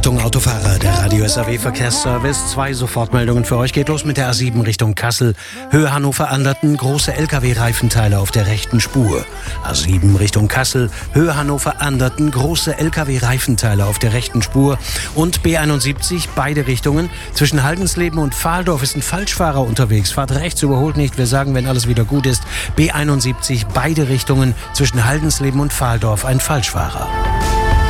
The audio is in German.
Achtung Autofahrer, der Radio SAW Verkehrsservice. 2 Sofortmeldungen für euch. Geht los mit der A7 Richtung Kassel. Höhe Hannover-Anderten, große LKW-Reifenteile auf der rechten Spur. A7 Richtung Kassel, Höhe Hannover-Anderten, große LKW-Reifenteile auf der rechten Spur. Und B71, beide Richtungen. Zwischen Haldensleben und Pfahldorf ist ein Falschfahrer unterwegs. Fahrt rechts, überholt nicht. Wir sagen, wenn alles wieder gut ist. B71, beide Richtungen. Zwischen Haldensleben und Pfahldorf ein Falschfahrer.